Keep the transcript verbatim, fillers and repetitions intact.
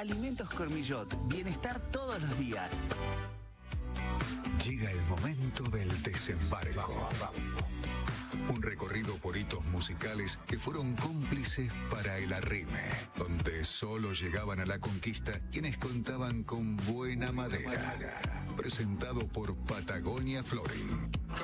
Alimentos Cormillot, bienestar todos los días. Llega el momento del desembarco. Un recorrido por hitos musicales que fueron cómplices para el arrime, donde solo llegaban a la conquista quienes contaban con buena madera. Presentado por Patagonia Flooring.